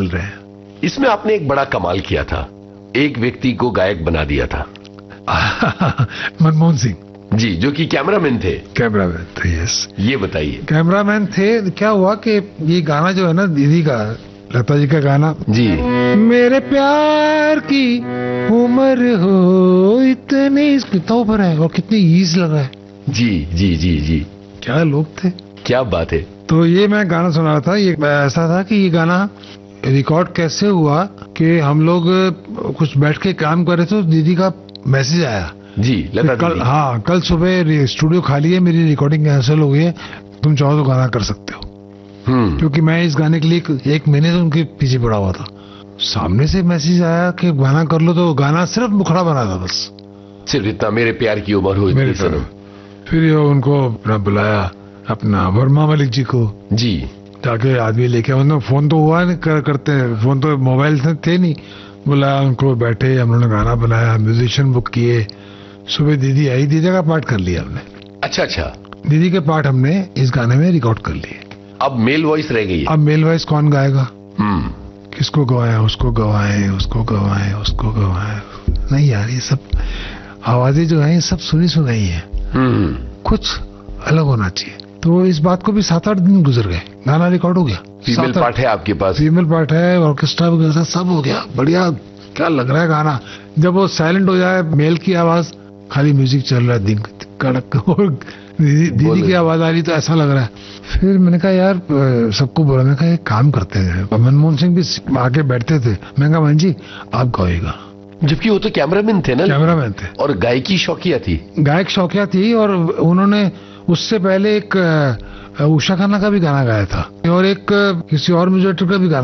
रहे हैं। इसमें आपने एक बड़ा कमाल किया था, एक व्यक्ति को गायक बना दिया था। मनमोहन सिंह जी, जो कि कैमरामैन थे। कैमरामैन थे, यस। ये बताइए। कैमरामैन थे। क्या हुआ कि ये गाना जो है ना दीदी का, लता जी का गाना जी, मेरे प्यार की उम्र हो इतनी, कितना ऊपर है और कितनी ईज लग रहा है। जी जी जी जी, क्या लोग थे, क्या बात है। तो ये मैं गाना सुना रहा था। ये ऐसा था कि ये गाना रिकॉर्ड कैसे हुआ कि हम लोग कुछ बैठ के काम कर रहे थे, तो दीदी का मैसेज आया जी, लता कल, दीदी। हाँ कल सुबह स्टूडियो खाली है, मेरी रिकॉर्डिंग कैंसिल हो गई है, तुम चाहो तो गाना कर सकते हो। क्योंकि मैं इस गाने के लिए एक महीने से उनके पीछे पड़ा हुआ था। सामने से मैसेज आया कि गाना कर लो, तो गाना सिर्फ मुखड़ा बना था, बस सिर्फ इतना, मेरे प्यार की उम्र हो इतनी सनम। फिर उनको अपना बुलाया, अपना वर्मा मलिक जी को, जी, जाके आदमी लेके, मतलब फोन तो हुआ नहीं करते, फोन तो मोबाइल थे नहीं, बुलाया उनको, बैठे हम लोगों ने गाना बनाया, म्यूजिशियन बुक किए। सुबह दीदी आई, दीदी का पार्ट कर लिया हमने। अच्छा अच्छा, दीदी के पार्ट हमने इस गाने में रिकॉर्ड कर लिए। अब मेल वॉइस रह गई है। अब मेल वॉइस कौन गाएगा, किसको गवाए, उसको गवाए, उसको गवाए, उसको गवाए। नहीं यार, ये सब आवाजें जो है ये सब सुनी सुनाई है, कुछ अलग होना चाहिए। तो इस बात को भी 7-8 दिन गुजर गए, गाना रिकॉर्ड हो गया। फीमेल पार्ट है आपके पास? फीमेल पार्ट है, ऑर्केस्ट्रा वगैरह सब हो गया, बढ़िया। क्या लग रहा है गाना, जब वो साइलेंट हो जाए, मेल की आवाज, खाली म्यूजिक चल रहा है, दिन कड़क, और दीदी की आवाज आ रही, तो ऐसा लग रहा है। फिर मैंने कहा यार, सबको बोला, मैंने कहा एक काम करते हैं। मनमोहन सिंह भी आके बैठते थे, मैंने कहा मान जी आप गाइएगा, जबकि वो तो कैमरामैन थे ना। कैमरामैन थे, और गायकी शौकिया थी। गायक शौकिया थी, और उन्होंने उससे पहले एक उषा खन्ना का भी गाना गाया था, और एक किसी और म्यूजिक का भी गाना